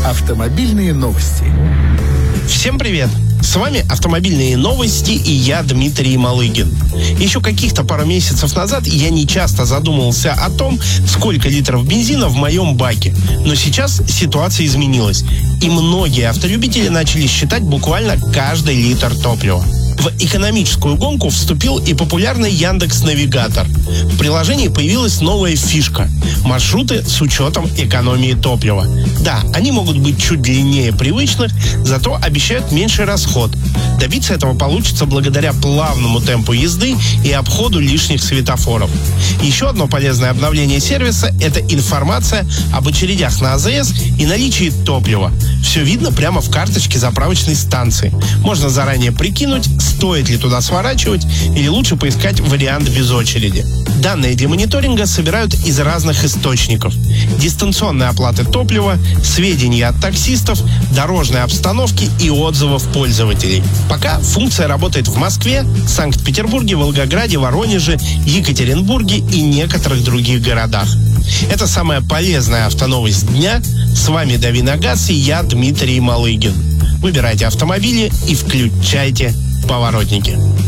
Автомобильные новости. Всем привет! С вами «Автомобильные новости» и я, Дмитрий Малыгин. Еще каких-то пару месяцев назад я не часто задумывался о том, сколько литров бензина в моем баке. Но сейчас ситуация изменилась, и многие автолюбители начали считать буквально каждый литр топлива. В экономическую гонку вступил и популярный Яндекс.Навигатор. В приложении появилась новая фишка – маршруты с учетом экономии топлива. Да, они могут быть чуть длиннее привычных, зато обещают меньший расход. Добиться этого получится благодаря плавному темпу езды и обходу лишних светофоров. Еще одно полезное обновление сервиса – это информация об очередях на АЗС и наличии топлива. Все видно прямо в карточке заправочной станции. Можно заранее прикинуть, стоит ли туда сворачивать или лучше поискать вариант без очереди. Данные для мониторинга собирают из разных источников: дистанционной оплаты топлива, сведения от таксистов, дорожной обстановки и отзывов пользователей. Пока функция работает в Москве, Санкт-Петербурге, Волгограде, Воронеже, Екатеринбурге и некоторых других городах. Это самая полезная автоновость дня. С вами Дави на газ и я, Дмитрий Малыгин. Выбирайте автомобили и включайте поворотники.